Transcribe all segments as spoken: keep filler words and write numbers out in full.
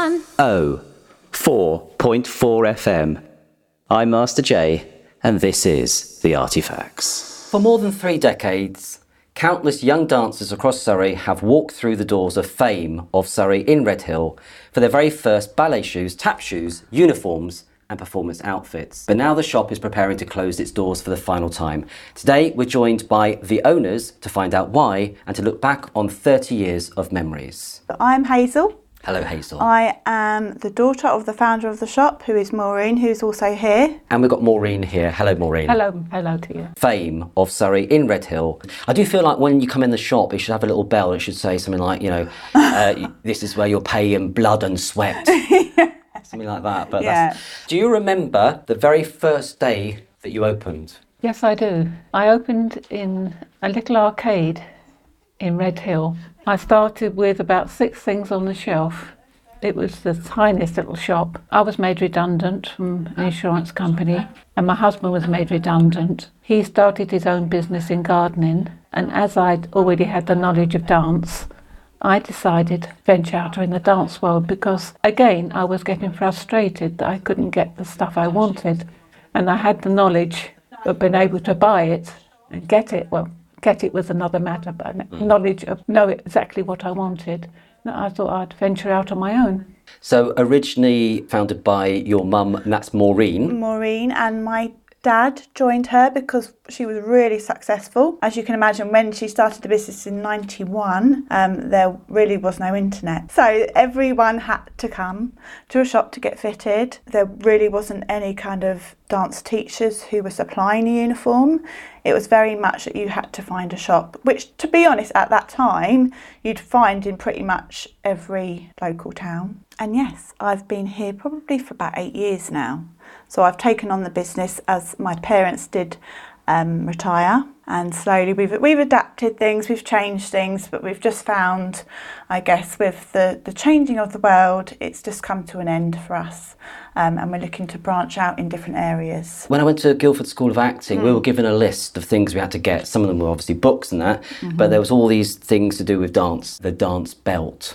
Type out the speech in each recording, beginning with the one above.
Oh, four point four F M. I'm Master J, and this is The Artifacts. For more than three decades, countless young dancers across Surrey have walked through the doors of fame of Surrey in Redhill for their very first ballet shoes, tap shoes, uniforms and performance outfits. But now the shop is preparing to close its doors for the final time. Today we're joined by the owners to find out why and to look back on thirty years of memories. I'm Hazel. Hello Hazel. I am the daughter of the founder of the shop, who is Maureen, who's also here. And we've got Maureen here. Hello Maureen. Hello, hello to you. Fame of Surrey in Redhill. I do feel like when you come in the shop, it should have a little bell. It should say something like, you know, uh, this is where you're paying blood and sweat. Yeah. Something like that. But yeah. That's... Do you remember the very first day that you opened? Yes, I do. I opened in a little arcade in Redhill. I started with about six things on the shelf. It was the tiniest little shop. I was made redundant from an insurance company, and my husband was made redundant. He started his own business in gardening, and as I'd already had the knowledge of dance, I decided to venture out in the dance world because, again, I was getting frustrated that I couldn't get the stuff I wanted, and I had the knowledge of being able to buy it and get it. Well, get it was another matter, but mm. knowledge of know exactly what I wanted. I thought I'd venture out on my own. So originally founded by your mum, and that's Maureen. Maureen, and my dad joined her because she was really successful. As you can imagine, when she started the business in ninety-one, um, there really was no internet. So everyone had to come to a shop to get fitted. There really wasn't any kind of dance teachers who were supplying a uniform. It was very much that you had to find a shop, which, to be honest, at that time, you'd find in pretty much every local town. And yes, I've been here probably for about eight years now. So I've taken on the business as my parents did um, retire, and slowly we've we've adapted things, we've changed things, but we've just found, I guess, with the, the changing of the world, it's just come to an end for us, um, and we're looking to branch out in different areas. When I went to Guildford School of Acting, mm. we were given a list of things we had to get. Some of them were obviously books and that, mm-hmm. but there was all these things to do with dance. The dance belt.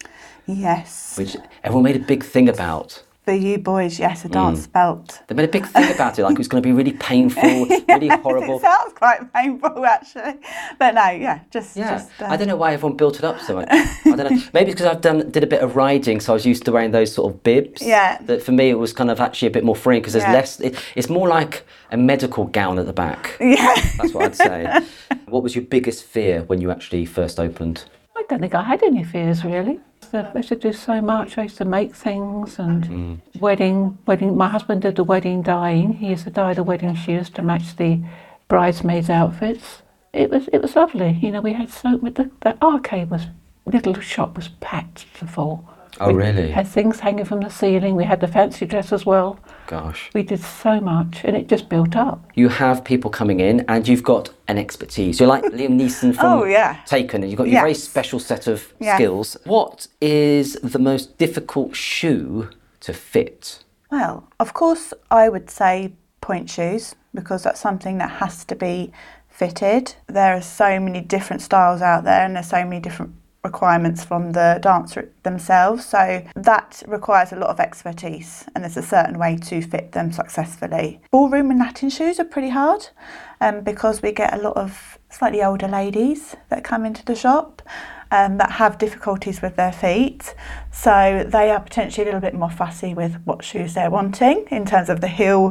Yes. Which everyone made a big thing about. For you boys, yes, a dance mm. belt. They made a big thing about it, like it was going to be really painful, yes, really horrible. It sounds quite painful, actually. But no, yeah, just... Yeah, just, uh... I don't know why everyone built it up so much. I don't know. Maybe it's because I've done did a bit of riding, so I was used to wearing those sort of bibs. Yeah. That for me, it was kind of actually a bit more freeing, because there's yeah. less... It, it's more like a medical gown at the back. Yeah. That's what I'd say. What was your biggest fear when you actually first opened? I don't think I had any fears, really. I used to do so much. I used to make things and mm. wedding, wedding. My husband did the wedding dyeing. He used to dye the wedding shoes to match the bridesmaids' outfits. It was it was lovely. You know, we had so the, the arcade was little shop was packed to full. Oh, we really? Had things hanging from the ceiling. We had the fancy dress as well. Gosh. We did so much, and it just built up. You have people coming in, and you've got an expertise. You're like Liam Neeson from oh, yeah. Taken, and you've got your yes. very special set of yeah. skills. What is the most difficult shoe to fit? Well, of course, I would say point shoes, because that's something that has to be fitted. There are so many different styles out there, and there's so many different requirements from the dancer themselves, so that requires a lot of expertise, and there's a certain way to fit them successfully. Ballroom and Latin shoes are pretty hard, um, because we get a lot of slightly older ladies that come into the shop um, that have difficulties with their feet, so they are potentially a little bit more fussy with what shoes they're wanting in terms of the heel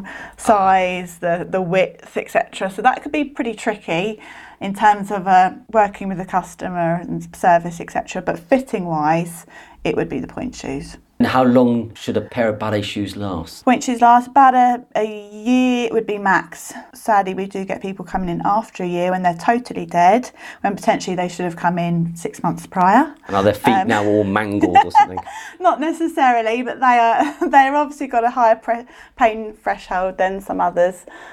size, the, the width, et cetera. So that could be pretty tricky in terms of uh, working with the customer and service, et cetera. But fitting-wise, it would be the point shoes. And how long should a pair of ballet shoes last? Point shoes last about a, a year would be max. Sadly, we do get people coming in after a year when they're totally dead, when potentially they should have come in six months prior. And are their feet um, now all mangled or something? Not necessarily, but they are. They're obviously got a higher pre- pain threshold than some others.